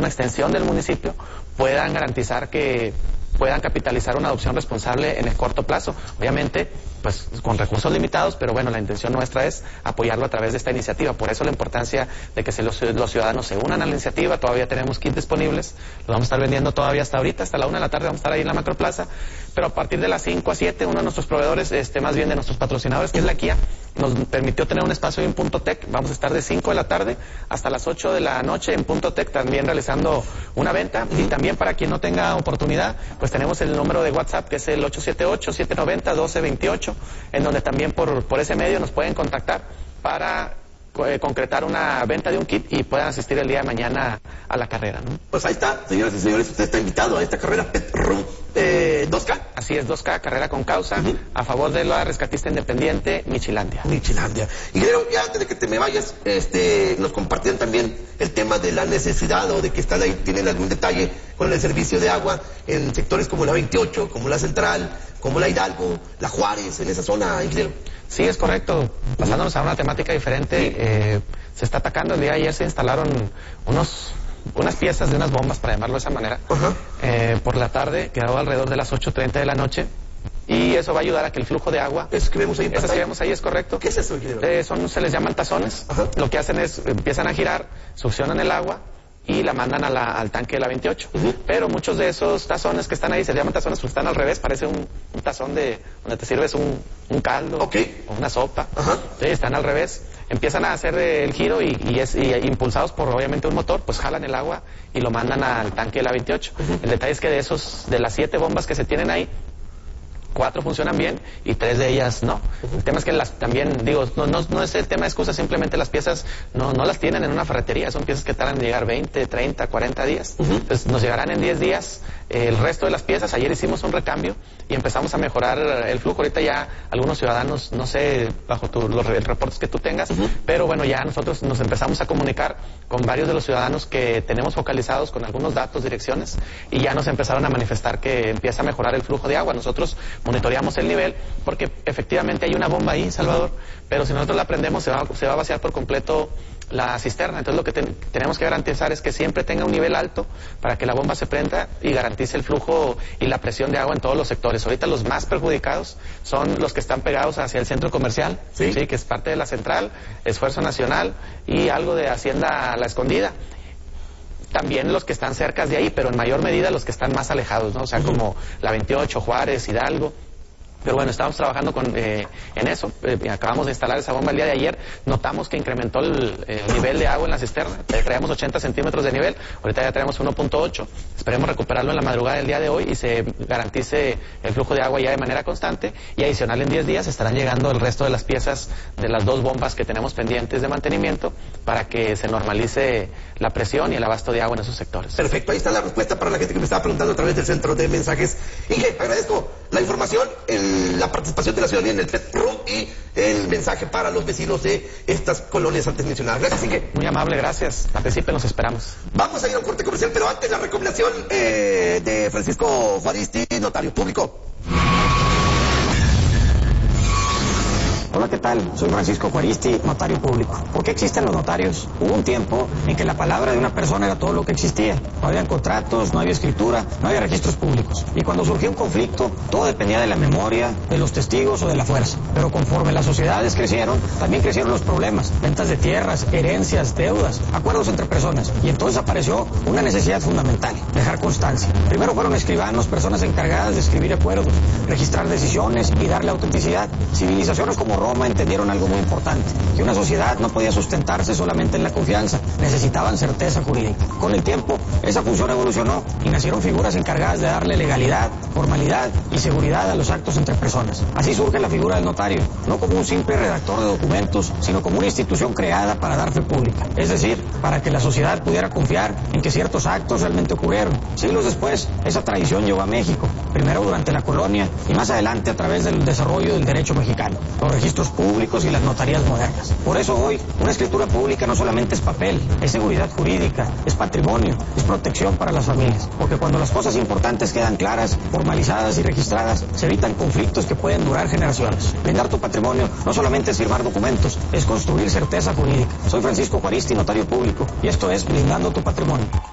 una extensión del municipio, puedan garantizar que puedan capitalizar una adopción responsable en el corto plazo. Obviamente, pues con recursos limitados, pero bueno, la intención nuestra es apoyarlo a través de esta iniciativa. Por eso la importancia de que los ciudadanos se unan a la iniciativa. Todavía tenemos kits disponibles, los vamos a estar vendiendo todavía hasta ahorita, hasta la 1 de la tarde vamos a estar ahí en la Macroplaza, pero a partir de las 5 a 7, uno de nuestros proveedores, más bien de nuestros patrocinadores, que es la Kia, nos permitió tener un espacio en Punto Tec. Vamos a estar de 5 de la tarde hasta las 8 de la noche en Punto Tec, también realizando una venta. Y también para quien no tenga oportunidad, pues tenemos el número de WhatsApp, que es el 878-790-1228, en donde también por ese medio nos pueden contactar para concretar una venta de un kit y puedan asistir el día de mañana a la carrera, ¿no? Pues ahí está, señoras y señores, usted está invitado a esta carrera Pet Room 2K. Así es, 2K, carrera con causa, a favor de la rescatista independiente Michilandia. Michilandia. Y creo, ya antes de que te me vayas, nos compartían también el tema de la necesidad, o de que están ahí, tienen algún detalle con el servicio de agua en sectores como la 28, como la Central, como la Hidalgo, la Juárez, en esa zona, ingeniero. Sí, es correcto. Pasándonos a una temática diferente, se está atacando. El día de ayer se instalaron unas piezas de unas bombas, para llamarlo de esa manera, por la tarde, quedó alrededor de las 8:30 de la noche, y eso va a ayudar a que el flujo de agua... ¿Eso que vemos ahí en pantalla? Eso que vemos ahí es correcto. ¿Qué es eso, ingeniero? Se les llaman tazones. Lo que hacen es, empiezan a girar, succionan el agua y la mandan al tanque de la 28. Pero muchos de esos tazones que están ahí se llaman tazones porque están al revés, parece un tazón donde te sirves un caldo o una sopa. Sí, están al revés. Empiezan a hacer el giro y impulsados por obviamente un motor, pues jalan el agua y lo mandan al tanque de la 28. El detalle es que de las 7 bombas que se tienen ahí, 4 funcionan bien y 3 de ellas no. El tema es que también, digo, no es el tema de excusa, simplemente las piezas no las tienen en una ferretería, son piezas que tardan en llegar 20, 30, 40 días. Entonces nos llegarán en 10 días el resto de las piezas. Ayer hicimos un recambio y empezamos a mejorar el flujo. Ahorita ya algunos ciudadanos, no sé, bajo los reportes que tú tengas, pero bueno, ya nosotros nos empezamos a comunicar con varios de los ciudadanos que tenemos focalizados con algunos datos, direcciones, y ya nos empezaron a manifestar que empieza a mejorar el flujo de agua. Nosotros monitoreamos el nivel porque efectivamente hay una bomba ahí, Salvador, pero si nosotros la prendemos se va a vaciar por completo la cisterna. Entonces lo que tenemos que garantizar es que siempre tenga un nivel alto para que la bomba se prenda y garantice el flujo y la presión de agua en todos los sectores. Ahorita los más perjudicados son los que están pegados hacia el centro comercial, ¿sí? Que es parte de la Central, Esfuerzo Nacional y algo de Hacienda La Escondida. También los que están cerca de ahí, pero en mayor medida los que están más alejados, ¿no? O sea, como la 28, Juárez, Hidalgo. Pero bueno, estamos trabajando en eso. Acabamos de instalar esa bomba el día de ayer. Notamos que incrementó el nivel de agua en la cisterna. Traíamos 80 centímetros de nivel. Ahorita ya traemos 1.8. Esperemos recuperarlo en la madrugada del día de hoy y se garantice el flujo de agua ya de manera constante. Y adicional, en 10 días estarán llegando el resto de las piezas de las 2 bombas que tenemos pendientes de mantenimiento para que se normalice la presión y el abasto de agua en esos sectores. Perfecto. Ahí está la respuesta para la gente que me estaba preguntando a través del centro de mensajes. Inge, agradezco la información, la participación de la ciudadanía en el Pet Room y el mensaje para los vecinos de estas colonias antes mencionadas. Gracias, Inge. Muy amable, gracias. Participen, los esperamos. Vamos a ir a un corte comercial, pero antes la recomendación de Francisco Juaristi, notario público. Hola, ¿qué tal? Soy Francisco Juaristi, notario público. ¿Por qué existen los notarios? Hubo un tiempo en que la palabra de una persona era todo lo que existía. No había contratos, no había escritura, no había registros públicos. Y cuando surgía un conflicto, todo dependía de la memoria, de los testigos o de la fuerza. Pero conforme las sociedades crecieron, también crecieron los problemas. Ventas de tierras, herencias, deudas, acuerdos entre personas. Y entonces apareció una necesidad fundamental: dejar constancia. Primero fueron escribanos, personas encargadas de escribir acuerdos, registrar decisiones y darle autenticidad. Civilizaciones como Roma entendieron algo muy importante: que una sociedad no podía sustentarse solamente en la confianza, necesitaban certeza jurídica. Con el tiempo, esa función evolucionó y nacieron figuras encargadas de darle legalidad, formalidad y seguridad a los actos entre personas. Así surge la figura del notario, no como un simple redactor de documentos, sino como una institución creada para dar fe pública, es decir, para que la sociedad pudiera confiar en que ciertos actos realmente ocurrieron. Siglos después, esa tradición llegó a México, primero durante la colonia y más adelante a través del desarrollo del derecho mexicano, los registros públicos y las notarías modernas. Por eso hoy, una escritura pública no solamente es papel, es seguridad jurídica, es patrimonio, es protección para las familias. Porque cuando las cosas importantes quedan claras, formalizadas y registradas, se evitan conflictos que pueden durar generaciones. Blindar tu patrimonio no solamente es firmar documentos, es construir certeza jurídica. Soy Francisco Juaristi, notario público, y esto es Blindando tu Patrimonio.